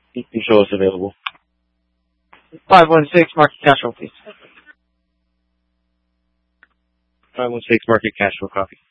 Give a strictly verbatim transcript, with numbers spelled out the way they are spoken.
You can show us available. five one six market cash flow, please. five one six market cash flow copy.